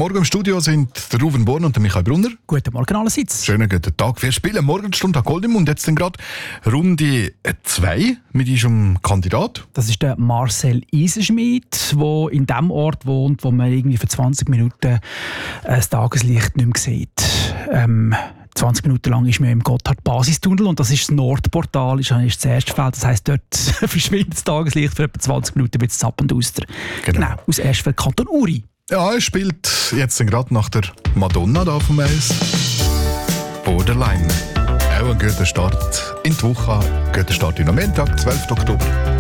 Morgen im Studio sind der Ruven Born und der Michael Brunner. Guten Morgen allerseits. Schönen guten Tag. Wir spielen Morgenstunde an Goldem und jetzt gerade Runde 2 mit unserem Kandidat. Das ist der Marcel Eisenschmidt, der in dem Ort wohnt, wo man irgendwie für 20 Minuten das Tageslicht nicht mehr sieht. 20 Minuten lang ist man im Gotthard-Basistunnel und das ist das Nordportal, ist das erste Feld. Das heisst, dort verschwindet das Tageslicht für etwa 20 Minuten, wird es zappend aus aus Erstfeld, Kanton Uri. Ja, er spielt jetzt gerade nach der Madonna da vom Eis. Borderline. Auch ein guter Start in die Woche, ein guter Start in den Montag, 12. Oktober.